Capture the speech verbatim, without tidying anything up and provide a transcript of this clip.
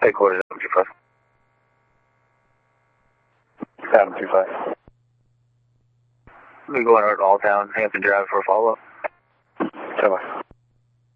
Headquarters, seven two five. seven two five. We go on to All Town, hang up and drive for a follow-up. Bye-bye.